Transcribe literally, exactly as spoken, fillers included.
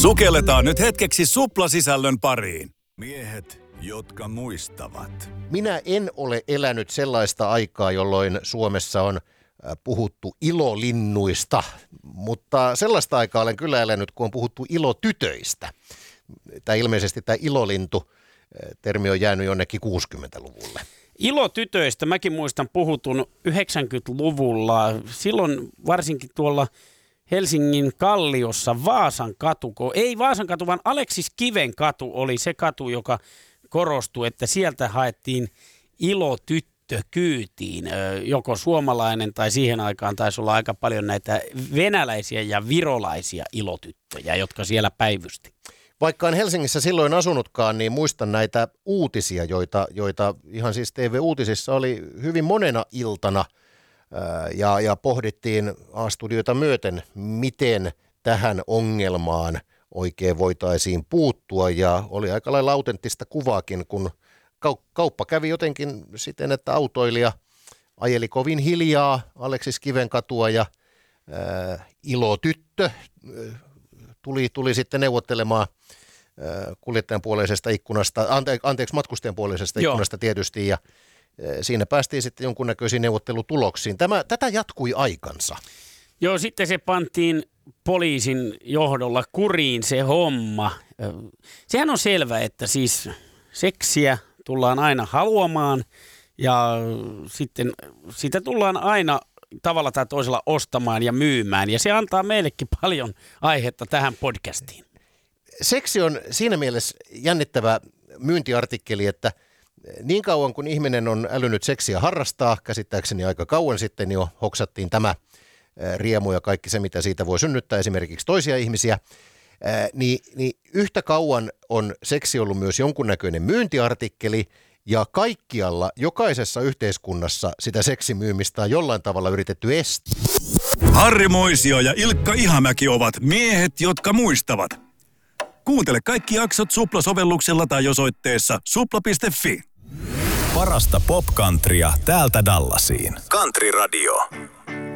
Sukelletaan nyt hetkeksi suplasisällön pariin. Miehet, jotka muistavat. Minä en ole elänyt sellaista aikaa, jolloin Suomessa on puhuttu ilolinnuista, mutta sellaista aikaa olen kyllä elänyt, kun on puhuttu ilotytöistä. Tämä ilmeisesti tämä ilolintu-termi on jäänyt jonnekin kuusikymmentäluvulle. Ilotytöistä mäkin muistan puhutun yhdeksänkymmentäluvulla. Silloin varsinkin tuolla Helsingin Kalliossa Vaasan katu, ei Vaasan katu, vaan Aleksis Kiven katu oli se katu, joka korostui, että sieltä haettiin ilotyttö kyytiin. Joko suomalainen tai siihen aikaan taisi olla aika paljon näitä venäläisiä ja virolaisia ilotyttöjä, jotka siellä päivysti. Vaikka en Helsingissä silloin asunutkaan, niin muistan näitä uutisia, joita, joita ihan siis T V-uutisissa oli hyvin monena iltana. Ja, ja pohdittiin A-studioita myöten, miten tähän ongelmaan oikein voitaisiin puuttua. Ja oli aika lailla autenttista kuvaakin, kun kauppa kävi jotenkin siten, että autoilija ajeli kovin hiljaa Aleksis Kiven katua ja ää, ilotyttö tuli, tuli sitten neuvottelemaan ää, kuljettajan puoleisesta ikkunasta, ante, anteeksi matkustajan puoleisesta ikkunasta tietysti ja siinä päästiin sitten jonkunnäköisiin neuvottelutuloksiin. Tämä, tätä jatkui aikansa. Joo, sitten se pantiin poliisin johdolla kuriin se homma. Sehän on selvä, että siis seksiä tullaan aina haluamaan ja sitten sitä tullaan aina tavalla tai toisella ostamaan ja myymään. Ja se antaa meillekin paljon aihetta tähän podcastiin. Seksi on siinä mielessä jännittävä myyntiartikkeli, että niin kauan kun ihminen on älynyt seksiä harrastaa, käsittääkseni aika kauan sitten jo hoksattiin tämä riemu ja kaikki se, mitä siitä voi synnyttää esimerkiksi toisia ihmisiä, niin, niin yhtä kauan on seksi ollut myös jonkunnäköinen myyntiartikkeli ja kaikkialla, jokaisessa yhteiskunnassa sitä seksimyymistä on jollain tavalla yritetty estää. Harri Moisio ja Ilkka Ihamäki ovat miehet, jotka muistavat. Kuuntele kaikki jaksot Supla-sovelluksella tai osoitteessa supla piste fi. Parasta pop-countrya täältä Dallasiin. Country Radio.